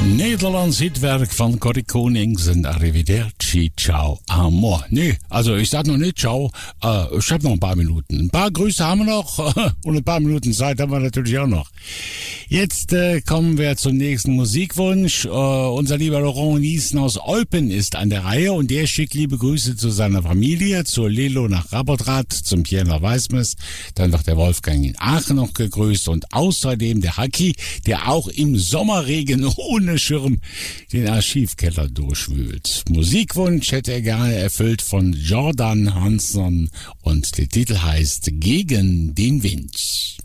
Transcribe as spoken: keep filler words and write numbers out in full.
Nederlands Hitwerk van Corrie Konings en Arrivederci, ciao, amor. Nee, also ich sag noch nicht ciao, äh, ich hab noch ein paar Minuten. Ein paar Grüße haben wir noch und ein paar Minuten Zeit haben wir natürlich auch noch. Jetzt äh, kommen wir zum nächsten Musikwunsch. Äh, unser lieber Laurent Niesen aus Eupen ist an der Reihe und der schickt liebe Grüße zu seiner Familie, zur Lelo nach Rabotrath, zum Pierre nach Weißmes, dann wird der Wolfgang in Aachen noch gegrüßt und außerdem der Haki, der auch im Sommerregen ohne Schirm den Archivkeller durchwühlt. Musikwunsch hätte er gerne erfüllt von Jordan Hansson und der Titel heißt Gegen den Wind.